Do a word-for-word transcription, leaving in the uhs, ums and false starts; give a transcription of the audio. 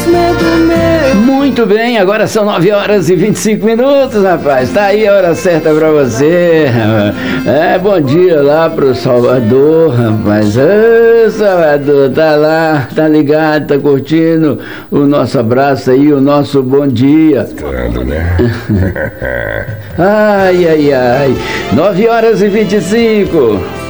Muito bem, agora são nove horas e vinte e cinco minutos, rapaz. Tá aí a hora certa pra você. É, bom dia lá pro Salvador, rapaz. Ô, Salvador, tá lá, tá ligado, tá curtindo o nosso abraço aí, o nosso bom dia. Tando, né? Ai, ai, ai. nove horas e vinte e cinco.